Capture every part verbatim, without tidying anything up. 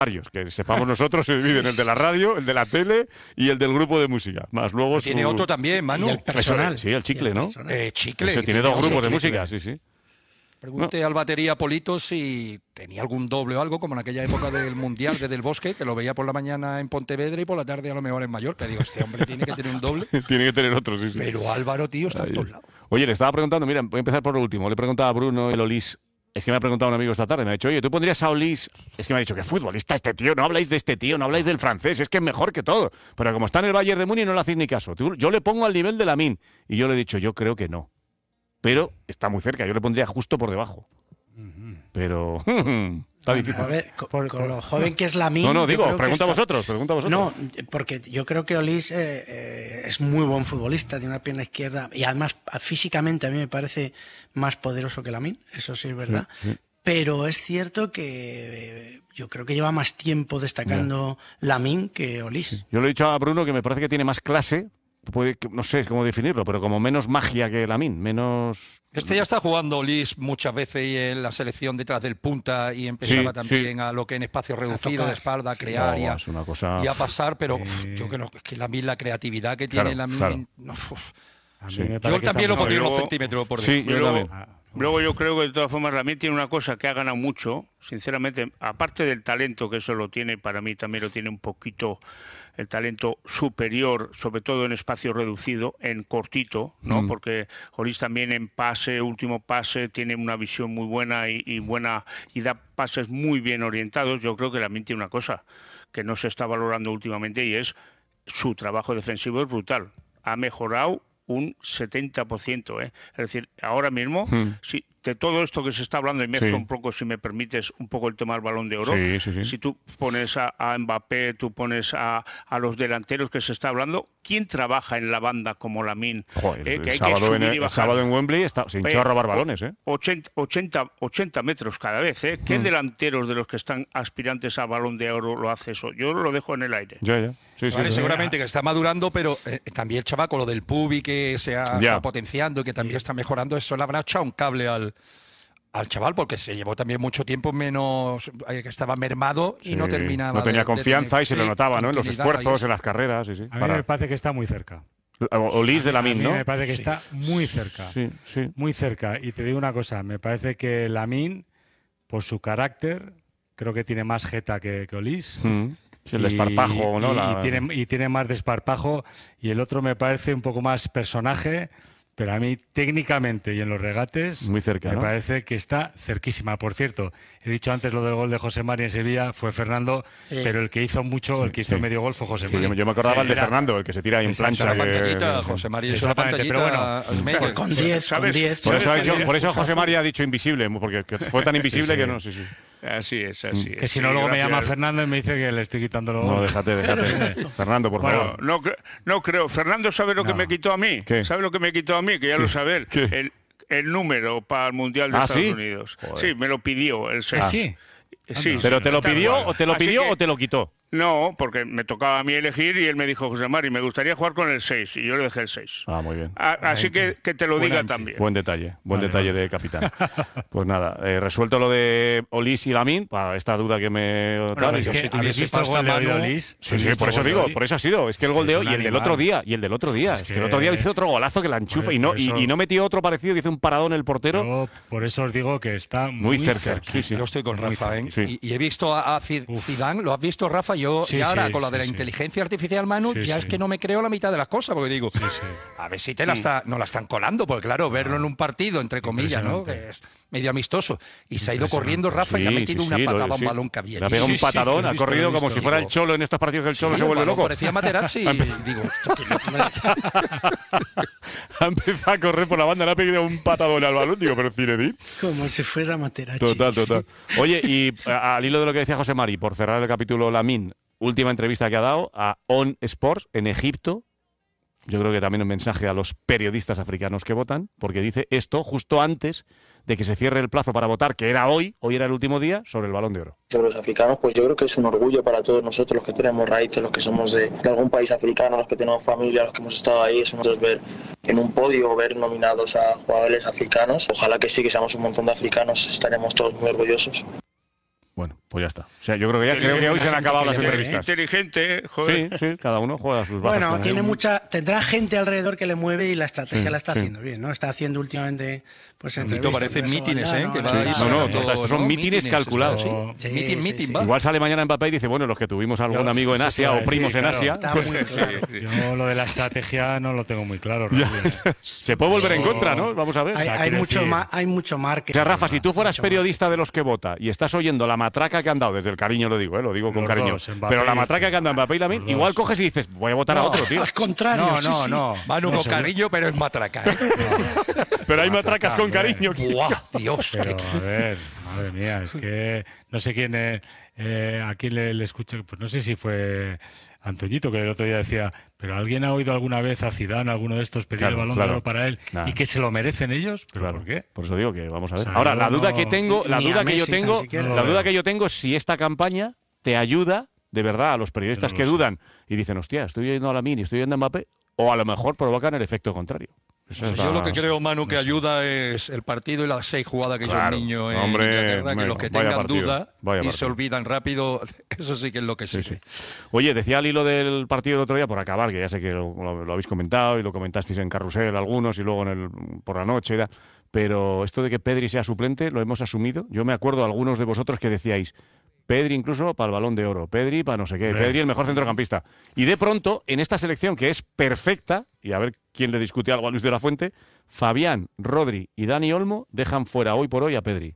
que sepamos nosotros, se dividen el de la radio, el de la tele y el del grupo de música. Más luego su... Tiene otro también, Manu. Y el personal. Sí, el chicle, el ¿no? Eh, chicle. Ese tiene dos grupos de chicle. música, sí, sí. Pregunté No. al batería Polito si tenía algún doble o algo, como en aquella época del Mundial de Del Bosque, que lo veía por la mañana en Pontevedra y por la tarde a lo mejor en Mallorca. Digo, este hombre tiene que tener un doble. Tiene que tener otro, sí, sí. Pero Álvaro, tío, está en todos lados. Oye, le estaba preguntando, mira, voy a empezar por lo último. Le he preguntado a Bruno el Olís. Es que me ha preguntado un amigo esta tarde, me ha dicho, oye, ¿tú pondrías a Olís? Es que me ha dicho, ¿qué futbolista este tío? No habláis de este tío, no habláis del francés, es que es mejor que todo. Pero como está en el Bayern de Múnich no le hacéis ni caso. Tú- Yo le pongo al nivel de Lamine. Y yo le he dicho, yo creo que no. Pero está muy cerca, yo le pondría justo por debajo. Pero está difícil. A ver, con, Por- con por- lo joven que es Lamine. No, no, yo digo, creo que pregunta a está- vosotros, pregunta a vosotros. No, porque yo creo que Olís eh, eh, es muy buen futbolista, tiene una pierna izquierda y además físicamente a mí me parece más poderoso que Lamine, eso sí es verdad. Sí, sí. Pero es cierto que eh, yo creo que lleva más tiempo destacando Lamine que Olís. Yo le he dicho a Bruno que me parece que tiene más clase, puede, que- no sé cómo definirlo, pero como menos magia que Lamine, menos... Este ya está jugando Lis muchas veces y en la selección detrás del punta y empezaba Sí, también sí. a lo que en espacio reducido tocar. de espalda, a crear y, No, a, es una cosa... y a pasar, pero uf, Eh, yo creo que es que la, la creatividad que Claro, tiene la claro. no, uf. A mí Sí. me Yo parece que también lo está muy- pondría unos luego- centímetros por Sí, dentro. yo Luego- también. Ah, Luego yo creo que de todas formas Lamine tiene una cosa que ha ganado mucho, sinceramente, aparte del talento que eso lo tiene, para mí también lo tiene un poquito el talento superior, sobre todo en espacio reducido, en cortito, ¿no? Mm. Porque Olís también en pase, último pase, tiene una visión muy buena y, y buena y da pases muy bien orientados. Yo creo que Lamine tiene una cosa que no se está valorando últimamente y es su trabajo defensivo es brutal. Ha mejorado un setenta por ciento, ¿eh? Es decir, ahora mismo, Hmm. si de todo esto que se está hablando, y mezclo Sí. un poco, si me permites, un poco el tema del Balón de Oro, Sí, sí, sí. si tú pones a, a Mbappé, tú pones a, a los delanteros que se está hablando, ¿quién trabaja en la banda como Lamine? Joder, Eh, el, que hay que sábado en, subir y el bajar. sábado en Wembley está, se hinchó Eh, a robar o- balones, ¿eh? ochenta, ochenta, ochenta metros cada vez, ¿eh? ¿Qué Hmm. delanteros de los que están aspirantes a Balón de Oro lo hace eso? Yo lo dejo en el aire. Ya, ya. Sí, sí, Vale, sí. seguramente que está madurando, pero eh, también el chaval con lo del pubi que se ha, se Ya. ha potenciando y que también está mejorando, eso le habrá echado un cable al, al chaval, porque se llevó también mucho tiempo menos, eh, que estaba mermado y Sí. no terminaba. No tenía de- de confianza tener- y se lo sí, notaba, ¿no? En los continuidad y esfuerzos, eso. en las carreras, sí, sí. A mí Para- me parece que está muy cerca. Olís de A Lamine, mí ¿no? me parece que Sí. está muy cerca. Sí, sí. Muy cerca. Y te digo una cosa, me parece que Lamine, por su carácter, creo que tiene más jeta que, que Olís. Mm. Sí, el Y- desparpajo, ¿no? y- La- y, tiene, y tiene más desparpajo. Y el otro me parece un poco más personaje, pero a mí técnicamente y en los regates Muy cerca, me ¿no? parece que está cerquísima. Por cierto, he dicho antes lo del gol de José Mari en Sevilla, fue Fernando, Sí. pero el que hizo mucho, el que hizo sí. medio gol fue José Sí, Mari. yo, yo me acordaba el de Era- Fernando, el que se tira ahí en Exacto, plancha. La que- pantallita, José María hizo la Exactamente, pantallita pero bueno, a Schmeichel. Con diez, con ¿Sabes? diez. Por eso, ha ¿Sabes dicho- que- por eso José María ha dicho invisible, porque que fue tan invisible Sí, sí. que no, sí, sí. Así es, así es. Que si Sí, no, luego me gracias. llama Fernando y me dice que le estoy quitando los No, goles. déjate, déjate. Fernando, por Bueno, favor. no, cre- no creo. Fernando sabe lo que No. me quitó a mí. ¿Qué? ¿Sabe lo que me quitó a mí? Que ya lo sabe él. ¿Qué? El, el número para el Mundial de ¿Ah, Estados sí? Unidos. Joder. Sí, me lo pidió el seis. ¿Ah, sí? Sí, ¿Pero sí, te lo está pidió igual. o te lo Así pidió que- o te lo quitó? No, porque me tocaba a mí elegir y él me dijo, José Mari, me gustaría jugar con el seis y yo le dejé el seis. Ah, muy bien. A- así que que te lo Buena diga gente. también. Buen detalle, buen Vale, detalle vale. de capitán. Pues nada, eh, resuelto lo de Olís y Lamine, para esta duda que me... Bueno, tal, es yo- que si ¿habéis tuviese visto el pasta gol de a hoy de mano- Olís? Sí, ¿Habéis sí, visto por el eso gol de digo, hoy? por eso ha sido. Es que el Es gol que de es hoy un y el del animal. otro día, y el del otro día. Es Es que el que- otro día hizo otro golazo que la enchufa Por- y no, por y, eso- y no metió otro parecido que hizo un paradón el portero. Yo por eso os digo que está Muy muy, cerca, sí, sí. Yo estoy con Muy Rafa, ¿eh? cerca, sí. Y, y he visto a, a Zid- Uf. Zidane, ¿lo has visto, Rafa? Yo Sí, y ahora sí, con la de la sí, sí. inteligencia artificial, Manu, Sí, ya sí. es que no me creo la mitad de las cosas, porque digo, Sí, sí. a ver si te la está, no la están colando, porque claro, verlo en un partido, entre comillas, ¿no? Impresionante. Que es medio amistoso. Y se ha ido Impresionante. corriendo Rafa y le ha Sí, metido sí, una sí, lo- patada a un sí. balón que había. Le ha pegado Sí, un sí, patadón, lo he ha visto, corrido lo he como visto. si fuera el Cholo en estos partidos que el Cholo se vuelve loco. Parecía Materazzi y digo, Ha empezado a correr por la banda, le ha pegado un patadón al balón. Digo, pero Zinedine. Como si fuera Materazzi. Total, total. Oye, y a- al hilo de lo que decía José Mari, por cerrar el capítulo Lamine, última entrevista que ha dado a On Sports en Egipto. Yo creo que también un mensaje a los periodistas africanos que votan, porque dice esto justo antes de que se cierre el plazo para votar, que era hoy, hoy era el último día, sobre el Balón de Oro. Sobre los africanos, pues yo creo que es un orgullo para todos nosotros, los que tenemos raíces, los que somos de, de algún país africano, los que tenemos familia, los que hemos estado ahí. Es un honor ver en un podio, ver nominados a jugadores africanos. Ojalá que sí, que seamos un montón de africanos, estaremos todos muy orgullosos. Bueno, Pues ya está. O sea, yo creo que ya creo que hoy se han acabado las entrevistas. Inteligente, joder. Sí, sí, cada uno juega sus bazas. Bueno, con tiene él. mucha, tendrá gente alrededor que le mueve y la estrategia Sí, la está sí. haciendo bien, ¿no? Está haciendo últimamente pues Bonito, entrevistas. parecen con mítines, Valdano, ¿eh? Que ¿no? va Sí. ahí No, sacando no, todo, estos son ¿no? mítines calculados. esto, Sí, sí. Mitin, sí, mitin, sí. va. Igual sale mañana Mbappé y dice, bueno, los que tuvimos algún Yo- amigo en eso Asia te iba a o primos decir, en claro. Asia, Está pues, muy claro. Yo lo de la estrategia no lo tengo muy claro. Raúl. se puede volver en Yo- contra, ¿no? Vamos a ver. Hay, sea, hay quiero mucho decir- ma- hay mucho O marketing. sea, Rafa, si tú fueras Mucho periodista de los que vota y estás oyendo la matraca que han dado, desde el cariño lo digo, ¿eh? Lo digo con Los cariño, dos, Mbappé pero la y matraca este. que han dado Mbappé y Lamine, Los dos. igual coges y dices, voy a votar a No, otro, tío. Al contrario, No, sí, no, sí. no. Manu No, con seguro- cariño, pero es matraca, ¿eh? Pero hay matracas con cariño. ¡Buah! Dios, Pero, qué- a ver, madre mía, es que no sé quién, eh, eh, a quién le, le escucha, pues no sé si fue Antoñito, que el otro día decía, pero ¿alguien ha oído alguna vez a Zidane, alguno de estos, pedir Claro, el balón claro. de oro para él Nada. y que se lo merecen ellos? ¿Pero Claro. por qué? Por eso digo que vamos a ver. O sea, Ahora, yo la duda no- que tengo, la Ni a duda que yo Messi tan tengo, siquiera. la No lo duda veo. que yo tengo es si esta campaña te ayuda de verdad a los periodistas Yo no que lo sé. dudan y dicen, hostia, estoy oyendo a Lamine y estoy oyendo a Mbappé, o a lo mejor provocan el efecto contrario. Eso Pues es yo la- lo que creo, Manu, que ayuda es el partido y las seis jugadas que hizo Claro. el niño en Hombre, Inglaterra, que hombre, los que vaya tengan partido, duda vaya y se partido. olvidan rápido, eso sí que es lo que Sí, sirve. sí. Oye, decía al hilo del partido del otro día, por acabar, que ya sé que lo, lo- lo habéis comentado y lo comentasteis en Carrusel algunos y luego en el, por la noche, era, pero esto de que Pedri sea suplente lo hemos asumido. Yo me acuerdo algunos de vosotros que decíais, Pedri incluso para el Balón de Oro, Pedri para no sé qué, Hombre. Pedri el mejor centrocampista. Y de pronto, en esta selección que es perfecta, y a ver quién le discute algo a Luis de la Fuente, Fabián, Rodri y Dani Olmo dejan fuera hoy por hoy a Pedri.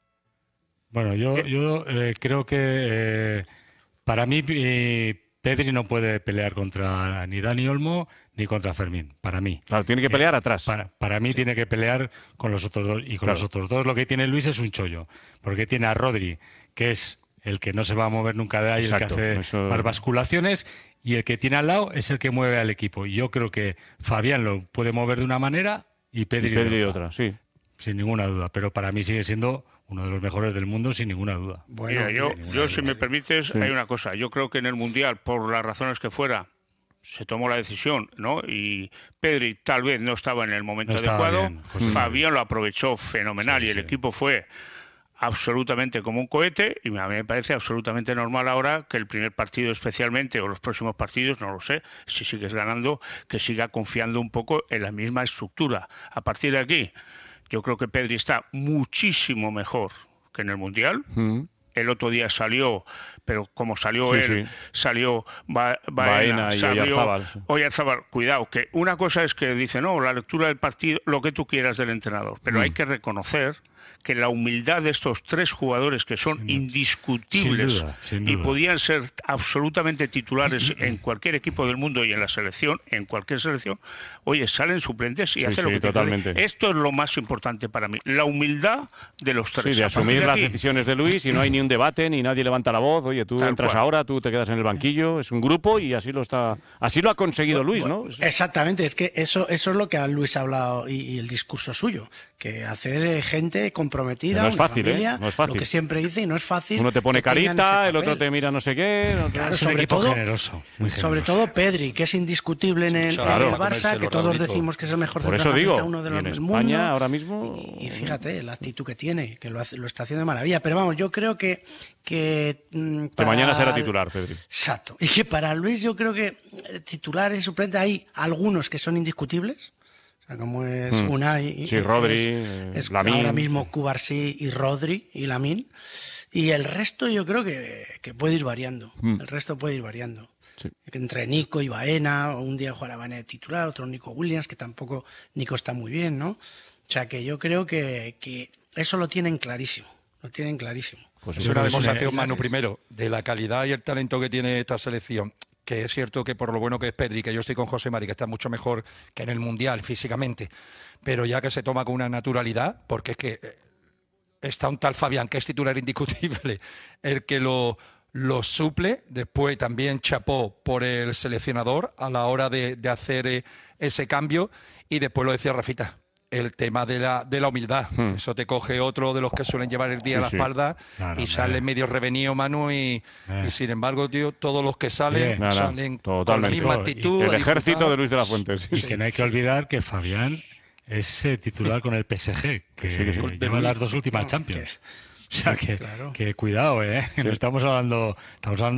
Bueno, yo, yo eh, creo que eh, para mí eh, Pedri no puede pelear contra ni Dani Olmo ni contra Fermín, para mí. Claro, tiene que pelear atrás. Para, para mí tiene que pelear con los otros dos. Y con Claro. los otros dos lo que tiene Luis es un chollo. Porque tiene a Rodri, que es el que no se va a mover nunca de ahí, Exacto, el que hace eso- más basculaciones, y el que tiene al lado es el que mueve al equipo. Y yo creo que Fabián lo puede mover de una manera y Y Pedri, Pedri de de otra, otra, sí. sin ninguna duda. Pero para mí sigue siendo uno de los mejores del mundo, sin ninguna duda. Bueno, Mira, yo, yo, si me permites, Sí. hay una cosa. Yo creo que en el Mundial, por las razones que fuera, se tomó la decisión, ¿no? Y Pedri tal vez no estaba en el momento No estaba adecuado. bien, José María. Fabián lo aprovechó fenomenal Sí, y el sí. equipo fue absolutamente como un cohete, y a mí me parece absolutamente normal ahora que el primer partido especialmente, o los próximos partidos, no lo sé, si sigues ganando, que siga confiando un poco en la misma estructura. A partir de aquí, yo creo que Pedri está muchísimo mejor que en el Mundial. Mm. El otro día salió, pero como salió Sí, él, sí. salió Ba- Baena Baena, y salió Oyarzábal, sí. Oyarzábal. Cuidado, que una cosa es que dice, no, la lectura del partido, lo que tú quieras del entrenador, pero Mm. hay que reconocer que la humildad de estos tres jugadores que son indiscutibles Sin duda, sin y duda. podían ser absolutamente titulares en cualquier equipo del mundo y en la selección, en cualquier selección, oye, salen suplentes y Sí, hacen lo sí, que tienen que hacer. totalmente. Esto es lo más importante para mí, la humildad de los tres. Sí, de A partir asumir de las aquí, decisiones de Luis y no hay ni un debate, ni nadie levanta la voz. Oye, tú Tal entras cual. ahora, tú te quedas en el banquillo. Es un grupo y así lo está, así lo ha conseguido Luis, ¿no? Exactamente, es que eso, eso es lo que a Luis ha hablado y, y el discurso suyo, que hacer eh, gente comprometida, No es una fácil, ¿eh? familia, No es fácil. lo que siempre dice y no es fácil. Uno te pone que tengan carita, ese el otro papel. te mira no sé qué. el otro- Claro, Es un sobre equipo todo- generoso, muy Sobre generoso. todo Pedri, que es indiscutible en el, Claro, en el para Barça, comérselo, que todos Raulito. decimos que es el mejor Por eso centrocampista, digo, uno de y los en del España mundo. ahora mismo- Y, y fíjate la actitud que tiene, que lo, hace- lo está haciendo de maravilla. Pero vamos, yo creo que... Que, mm, Que para- mañana será titular, Pedri. Exacto. Y que para Luis yo creo que eh, titulares y suplentes hay algunos que son indiscutibles. O sea, como es Mm. Unai. Sí, es- Rodri, es, eh, es Lamine. ahora mismo Cubarsí y Rodri y Lamine. Y el resto yo creo que, que puede ir variando. Mm. El resto puede ir variando. Sí. Entre Nico y Baena, un día jugará Baena de titular, otro Nico Williams, que tampoco Nico está muy bien, ¿no? O sea que yo creo que, que eso lo tienen clarísimo. Lo tienen clarísimo. Pues Es eso una es- demostración, Manu, primero, de la calidad y el talento que tiene esta selección. Que es cierto que por lo bueno que es Pedri, que yo estoy con José Mari, que está mucho mejor que en el Mundial físicamente, pero ya que se toma con una naturalidad, porque es que eh, está un tal Fabián, que es titular indiscutible, el que lo, lo suple. Después también chapó por el seleccionador a la hora de, de hacer eh, ese cambio. Y después lo decía Rafita, el tema de la, de la humildad. Hmm. Eso te coge otro de los que suelen llevar el día Sí, a la sí. espalda Claro, y sale hombre. medio revenido, Manu, y, Eh. y sin embargo, tío, todos los que salen Sí. Nada, salen con la totalmente. misma Y actitud. El a ejército disfrutar. de Luis de la Fuente. sí, Y sí. que no hay que olvidar que Fabián es eh, titular con el P S G, que Sí, que sí. lleva las dos últimas Champions. sea que, Claro. que cuidado, ¿eh? No estamos hablando, estamos hablando